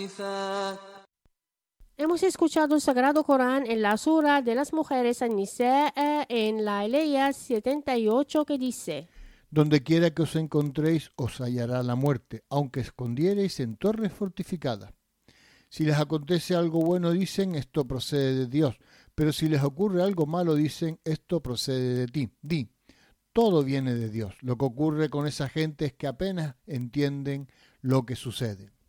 Hemos escuchado el Sagrado Corán en la Sura de las Mujeres An-Nisa en la Aleya 78 que dice: Donde quiera que os encontréis os hallará la muerte, aunque escondiereis en torres fortificadas. Si les acontece algo bueno dicen esto procede de Dios, pero si les ocurre algo malo dicen esto procede de ti. Di, todo viene de Dios. Lo que ocurre con esa gente es que apenas entienden lo que sucede.